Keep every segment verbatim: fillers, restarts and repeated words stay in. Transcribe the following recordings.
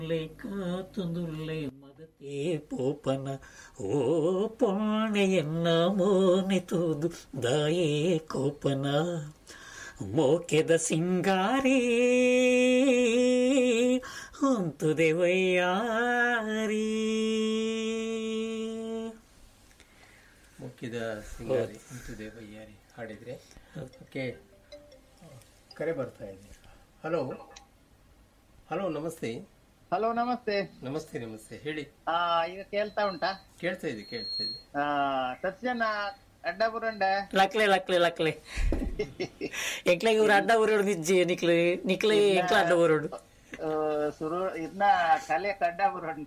ಕಾತುಂದುಲ್ಲೆ ಮದತೆ ಪೋಪನ ಓ ಪಾಣೆಯನ್ನ ಮೋನೆತುದು ದಾಯೇ ಕೋಪನ ಮೋಕೆದ ಸಿಂಗಾರಿ ಹೊಂತುದೆ ವಯ್ಯಾರಿ. ಮುಖ್ಯದ ಸಿಂಗಾರಿ ಹೊಂತುದೆ ವಯ್ಯಾರಿ ಹಾಡಿದ್ರೆ. ಓಕೆ, ಕರೆ ಬರ್ತಾ ಇದೆ. ಹಲೋ ಹಲೋ ನಮಸ್ತೆ. ಹಲೋ ನಮಸ್ತೆ. ನಮಸ್ತೆ ನಮಸ್ತೆ ಹೇಳಿ. ಆ ಈಗ ಕೇಳ್ತಾ ಉಂಟಾ? ಕೇಳ್ತಾ ಇದೆ ಕೇಳ್ತಾ ಇದೆ. ಆ ಸತ್ಯನ ಅಡ್ಡ ಬುರಂಡ ಲಕ್ಲೆ ಲಕ್ಲೆ ಲಕ್ಲೆ ಎಂಕ್ಲೆಗೆ ಇವ್ರು ಅಡ್ಡ ಊರೋಡು ನಿಜ್ಜಿ ನಿಕ್ಲೆ ನಿಕ್ಲೆ ಎಂಕ್ಲ ಅಡ್ಡ ಊರೋಡು ಸುರು ಇದನ್ನ ಕಲೆ ಕಡ್ಡ ಬುರಂಡ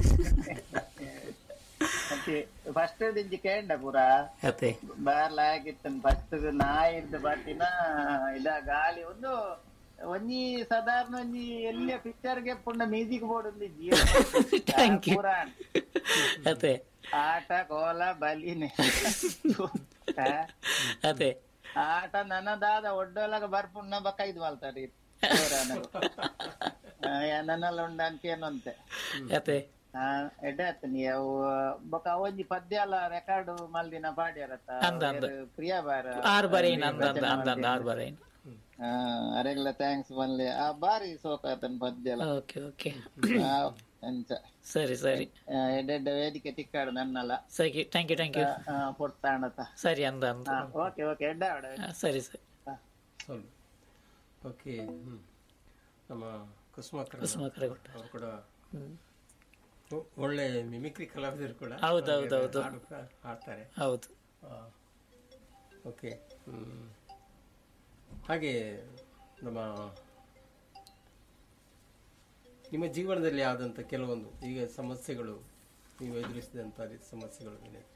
ಫಸ್ಟ್ ದಿಂಜಿ ಕೇಂಡ ಪೂರ ಅತ್ತೆ ಬಾರ್ಲ ಆಗಿತ್ತು. ಫಸ್ಟ್ ನಾ ಇದ್ದ ಬಟ್ಟಿನ ಇದ ಗಾಳಿ ಒಂದು ಒಂಜಿ ಸಾಧಾರಣ ಒಂಜಿ ಎಲ್ಲಿಯ ಪಿಕ್ಚರ್ಗೆ ಪುಣ್ಣ ಮ್ಯೂಸಿಕ್ ಬೋರ್ಡ್ ಒಂದು ಪುರಾಣ ಅತ್ತೆ ಆಟ ಕೋಲ ಬಲಿನೆ ಅತ್ತೆ ಆಟ ನನ್ನದಾದ ಒಡ್ಡೊಳಗ ಬರ್ಪುಣ್ಣ ಬಕ್ಕ ಇದು ಮಾಡ್ತಾರೆ ನನ್ನೆಲ್ಲ ಉಂಡ ಅಂತೇನು ಅಂತೆ ಅತ್ತೆ ಹಾ ಎಡ್ಡೆ ಆತ ನೀವು ಬೊಕ ಒಂಜಿ ಪದ್ಯ ಎಲ್ಲ ರೆಕಾರ್ಡ್ ಮಲ್ದಿನ ಪಾಡ್ಯಾರತ್ತ ಪ್ರಿಯಾ ಬಾರ ಆರು ಬರೇನ್ ಆರು ಬರೇನ್ ಅರೆಗ್ಲ ಥ್ಯಾಂಕ್ಸ್ ಬನ್ಲಿ ಆ ಬಾರಿ ಸೋಕಾತನ್ ಪದ್ಯ ಎಲ್ಲ. ಓಕೆ ಓಕೆ ಎಂಚ ಸರಿ ಸರಿ ಎಡ್ಡೆಡ್ಡ ವೇದಿಕೆ ತಿಕ್ಕಾಡು ನನ್ನಲ್ಲ. ಸರಿ ಥ್ಯಾಂಕ್ ಯು ಥ್ಯಾಂಕ್ ಯು ಪೊಟ್ಟಾಣತ ಸರಿ ಅಂದ ಅಂದ ಓಕೆ ಓಕೆ ಎಡ್ಡ ಸರಿ ಸರಿ ಓಕೆ. ನಮ್ಮ ಕುಸುಮಾಕರ ಕುಸುಮಾಕರ ಗುಟ್ಟ ಅವರು ಕೂಡ ಒಳ್ಳೆ ಮಿಮಿಕ್ರಿ ಕಲಾವಿದರು ಕೂಡ. ಹೌದೌದೌದು ಹಾಡ್ತಾರೆ. ಹೌದು. ಓಕೆ. ಹಾಗೆ ನಮ್ಮ ನಿಮ್ಮ ಜೀವನದಲ್ಲಿ ಆದಂತ ಕೆಲವೊಂದು ಈಗ ಸಮಸ್ಯೆಗಳು, ನೀವು ಎದುರಿಸಿದಂತ ಸಮಸ್ಯೆಗಳು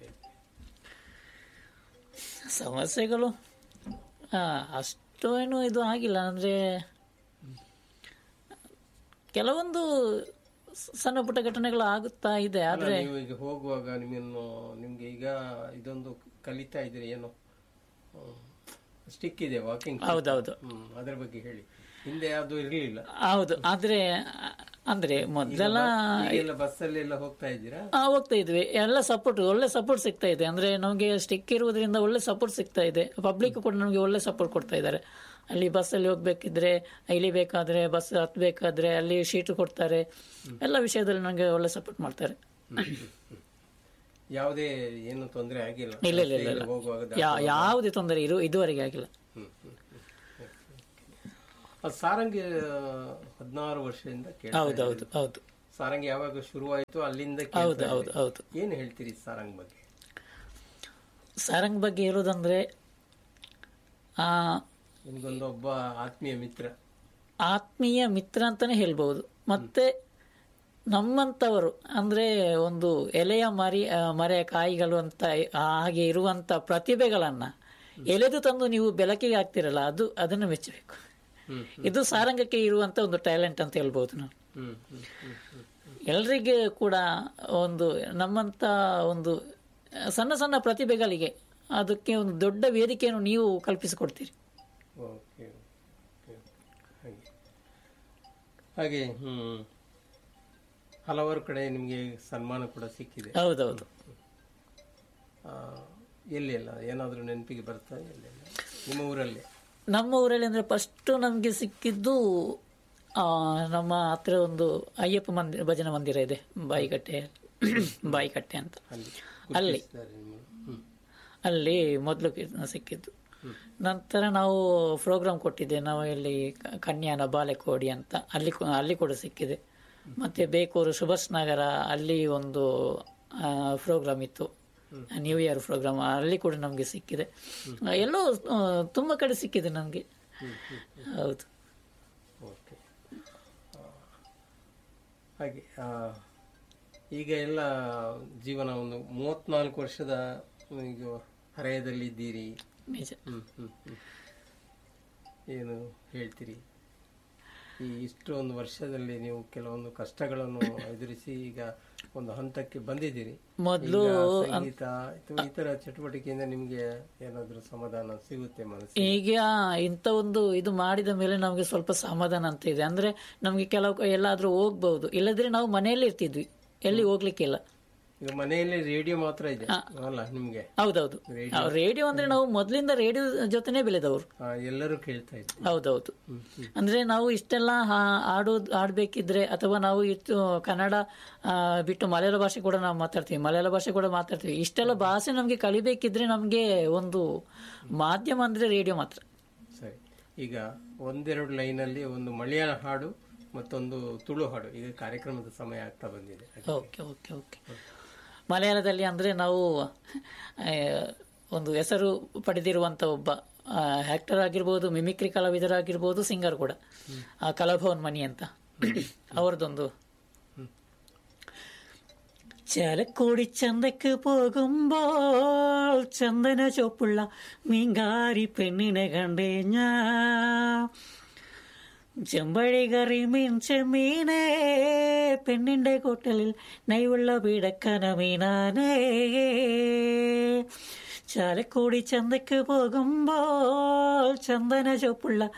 ಸಮಸ್ಯೆಗಳು ಅಷ್ಟು ಏನು ಇದು ಆಗಿಲ್ಲ. ಅಂದ್ರೆ ಕೆಲವೊಂದು ಸಣ್ಣ ಪುಟ್ಟ ಘಟನೆಗಳು ಆಗುತ್ತಾ ಇದೆ. ಆದ್ರೆ ನೀವು ಈಗ ಹೋಗುವಾಗ ನಿಮ್ಮನ್ನು ನಿಮ್ಗೆ ಈಗ ಇದೊಂದು ಕಲಿತಾ ಇದ್ದೀರಿ, ಏನು ಸ್ಟಿಕ್ ಇದೆ ವಾಕಿಂಗ್. ಹೌದೌದು, ಅದರ ಬಗ್ಗೆ ಹೇಳಿ. ಹಿಂದೆ ಯಾವ್ದು ಇರ್ಲಿಲ್ಲ. ಹೌದು, ಆದ್ರೆ ಅಂದ್ರೆ ಮೊದಲೆಲ್ಲ ಬಸ್ಸಲ್ಲಿ ಎಲ್ಲ ಹೋಗ್ತಾ ಇದ್ದೀರಾ? ಹೋಗ್ತಾ ಇದ್ವಿ. ಎಲ್ಲ ಸಪೋರ್ಟ್, ಒಳ್ಳೆ ಸಪೋರ್ಟ್ ಸಿಗ್ತಾ ಇದೆ. ಅಂದ್ರೆ ನಮಗೆ ಸ್ಟಿಕ್ ಇರುವುದರಿಂದ ಒಳ್ಳೆ ಸಪೋರ್ಟ್ ಸಿಗ್ತಾ ಇದೆ. ಪಬ್ಲಿಕ್ ಕೂಡ ನಮಗೆ ಒಳ್ಳೆ ಸಪೋರ್ಟ್ ಕೊಡ್ತಾ ಇದ್ದಾರೆ. ಅಲ್ಲಿ ಬಸ್ಸಲ್ಲಿ ಹೋಗ್ಬೇಕಿದ್ರೆ, ಇಳಿಬೇಕಾದ್ರೆ, ಬಸ್ ಹತ್ಬೇಕಾದ್ರೆ ಅಲ್ಲಿ ಶೀಟು ಕೊಡ್ತಾರೆ. ಎಲ್ಲ ವಿಷಯದಲ್ಲಿ ನನಗೆ ಒಳ್ಳೆ ಸಪೋರ್ಟ್ ಮಾಡ್ತಾರೆ. ಯಾವುದೇ ಏನು ತೊಂದರೆ ಆಗಿಲ್ಲ? ಇಲ್ಲ ಇಲ್ಲ ಇಲ್ಲ ಯಾವುದೇ ತೊಂದರೆ ಇರು ಇದುವರೆಗೆ ಆಗಿಲ್ಲ. ಸಾರಂಗಿ ಹದಿನಾರು ವರ್ಷದಿಂದ ಹೌದೌದು ಹೌದು. ಸಾರಂಗಿ ಯಾವಾಗ ಶುರುವಾಯಿತು ಅಲ್ಲಿಂದ ಹೌದು ಹೌದು ಹೌದು. ಏನು ಹೇಳ್ತೀರಿ ಸಾರಂಗ್ ಬಗ್ಗೆ? ಸಾರಂಗ್ ಬಗ್ಗೆ ಹೇಳೋದಂದ್ರೆ, ಆ ನಿಮ್ಗೊಂದು ಒಬ್ಬ ಆತ್ಮೀಯ ಮಿತ್ರ ಆತ್ಮೀಯ ಮಿತ್ರ ಅಂತಾನೆ ಹೇಳ್ಬಹುದು. ಮತ್ತೆ ನಮ್ಮಂತವರು ಅಂದ್ರೆ ಒಂದು ಎಲೆಯ ಮರಿ ಮರೆಯ ಕಾಯಿಗಳು ಅಂತ ಹಾಗೆ ಇರುವಂತ ಪ್ರತಿಭೆಗಳನ್ನ ಎಲೆದು ತಂದು ನೀವು ಬೆಳಕಿಗೆ ಹಾಕ್ತಿರಲ್ಲ, ಅದು ಅದನ್ನು ಮೆಚ್ಚಬೇಕು. ಇದು ಸಾರಂಗಕ್ಕೆ ಇರುವಂತ ಒಂದು ಟ್ಯಾಲೆಂಟ್ ಅಂತ ಹೇಳ್ಬಹುದು ನಾವು. ಎಲ್ರಿಗೆ ಕೂಡ ಒಂದು ನಮ್ಮಂತ ಒಂದು ಸಣ್ಣ ಸಣ್ಣ ಪ್ರತಿಭೆಗಳಿಗೆ ಅದಕ್ಕೆ ಒಂದು ದೊಡ್ಡ ವೇದಿಕೆಯನ್ನು ನೀವು ಕಲ್ಪಿಸಿಕೊಡ್ತೀರಿ. ಹಾಗೆ ಹ್ಮ್ ಹಲವಾರು ಕಡೆ ನಿಮಗೆ ಸನ್ಮಾನ ಕೂಡ ಸಿಕ್ಕಿದೆ. ಹೌದೌದು. ಎಲ್ಲೆಲ್ಲ ಏನಾದರೂ ನೆನಪಿಗೆ ಬರ್ತಾ? ಎಲ್ಲೆಲ್ಲ ನಿಮ್ಮ ಊರಲ್ಲಿ? ನಮ್ಮ ಊರಲ್ಲಿ ಅಂದ್ರೆ ಫಸ್ಟ್ ನಮ್ಗೆ ಸಿಕ್ಕಿದ್ದು ನಮ್ಮ ಹತ್ರ ಒಂದು ಅಯ್ಯಪ್ಪ ಮಂದಿರ, ಭಜನಾ ಮಂದಿರ ಇದೆ ಬಾಯಿಕಟ್ಟೆ ಬಾಯಿಕಟ್ಟೆ ಅಂತ. ಅಲ್ಲಿ ಅಲ್ಲಿ ಮೊದಲು ಸಿಕ್ಕಿದ್ದು. ನಂತರ ನಾವು ಪ್ರೋಗ್ರಾಮ್ ಕೊಟ್ಟಿದ್ದೆ ನಾವು ಇಲ್ಲಿ ಕನ್ಯಾನ ಬಾಲೆಕೋಡಿ ಅಂತ, ಅಲ್ಲಿ ಅಲ್ಲಿ ಕೂಡ ಸಿಕ್ಕಿದೆ. ಮತ್ತೆ ಬೇಕೂರು ಸುಭಾಷ್ ನಗರ ಅಲ್ಲಿ ಒಂದು ಪ್ರೋಗ್ರಾಮ್ ಇತ್ತು, ನ್ಯೂ ಇಯರ್ ಪ್ರೋಗ್ರಾಮ್, ಅಲ್ಲಿ ಕೂಡ ನಮಗೆ ಸಿಕ್ಕಿದೆ. ಎಲ್ಲೋ ತುಂಬ ಕಡೆ ಸಿಕ್ಕಿದೆ ನಮಗೆ. ಹೌದು. ಹಾಗೆ ಈಗ ಎಲ್ಲ ಜೀವನ ಒಂದು ಮೂವತ್ನಾಲ್ಕು ವರ್ಷದ ಈಗ ಹರೆಯದಲ್ಲಿ ಇದ್ದೀರಿ. ನಿಜ. ಏನು ಹೇಳ್ತೀರಿ? ಈ ಇಷ್ಟೊಂದು ವರ್ಷದಲ್ಲಿ ನೀವು ಕೆಲವೊಂದು ಕಷ್ಟಗಳನ್ನು ಎದುರಿಸಿ ಈಗ ಒಂದು ಹಂತಕ್ಕೆ ಬಂದಿದ್ದೀರಿ. ಮೊದಲು ಸಂಗೀತ ಅಥವಾ ಇತರ ಚಟುವಟಿಕೆಯಿಂದ ನಿಮ್ಗೆ ಏನಾದ್ರೂ ಸಮಾಧಾನ ಸಿಗುತ್ತೆ ಮನಸ್ಸಿಗೆ? ಈಗ ಇಂಥ ಒಂದು ಇದು ಮಾಡಿದ ಮೇಲೆ ನಮಗೆ ಸ್ವಲ್ಪ ಸಮಾಧಾನ ಅಂತ ಇದೆ. ಅಂದ್ರೆ ನಮ್ಗೆ ಕೆಲವು ಎಲ್ಲಾದ್ರೂ ಹೋಗ್ಬಹುದು, ಇಲ್ಲದ್ರೆ ನಾವು ಮನೆಯಲ್ಲೇ ಇರ್ತಿದ್ವಿ, ಎಲ್ಲಿ ಹೋಗ್ಲಿಕ್ಕಿಲ್ಲ. ಈಗ ಮನೆಯಲ್ಲಿ ರೇಡಿಯೋ ಮಾತ್ರ ಇದೆ ಅಲ್ಲ ನಿಮ್ಗೆ? ಹೌದೌದು, ರೇಡಿಯೋ ಅಂದ್ರೆ ನಾವು ಮೊದಲಿಂದ ರೇಡಿಯೋ ಜೊತೆನೆ ಬೆಳೆದವರು, ಎಲ್ಲರೂ ಕೇಳ್ತಾ ಇದ್ರು. ಹೌದೌದು. ಅಂದ್ರೆ ನಾವು ಇಷ್ಟೆಲ್ಲ ಆಡೋದು ಆಡ್ಬೇಕಿದ್ರೆ ಅಥವಾ ನಾವು ಇಷ್ಟು ಕನ್ನಡ ಬಿಟ್ಟು ಮಲಯಾಳ ಭಾಷೆ ಕೂಡ ನಾವು ಮಾತಾಡ್ತೀವಿ, ಮಲಯಾಳ ಭಾಷೆ ಕೂಡ ಮಾತಾಡ್ತೀವಿ. ಇಷ್ಟೆಲ್ಲ ಭಾಷೆ ನಮ್ಗೆ ಕಲಿಬೇಕಿದ್ರೆ ನಮ್ಗೆ ಒಂದು ಮಾಧ್ಯಮ ಅಂದ್ರೆ ರೇಡಿಯೋ ಮಾತ್ರ. ಸರಿ, ಈಗ ಒಂದೆರಡು ಲೈನಲ್ಲಿ ಒಂದು ಮಲಯಾಳ ಹಾಡು ಮತ್ತೊಂದು ತುಳು ಹಾಡು, ಈಗ ಕಾರ್ಯಕ್ರಮದ ಸಮಯ ಆಗ್ತಾ ಬಂದಿದೆ. ಓಕೆ ಓಕೆ ಓಕೆ ಮಲಯಾಳದಲ್ಲಿ ಅಂದರೆ ನಾವು ಒಂದು ಹೆಸರು ಪಡೆದಿರುವಂಥ ಒಬ್ಬ ಆ್ಯಕ್ಟರ್ ಆಗಿರ್ಬೋದು, ಮಿಮಿಕ್ರಿ ಕಲಾವಿದರಾಗಿರ್ಬೋದು, ಸಿಂಗರ್ ಕೂಡ, ಆ ಕಲಾಭವನ್ ಮಣಿ ಅಂತ ಅವರದೊಂದು ചാലക്കുടി ചന്തക്ക് പോകുമ്പോൾ ചന്ദന ചോപ്പുള്ള മീൻകാരി പെണ്ണിനെ കണ്ടേ ഞാൻ. ചെമ്പഴി കറി മീൻ ചെമ്മീനേ പെണ്ണിന്റെ കൂട്ടലിൽ നെയ്വുള്ള പിടക്കന മീനാനേ. ചാലക്കുടി ചന്തക്ക് പോകുമ്പോൾ ചന്ദന ചോപ്പുള്ള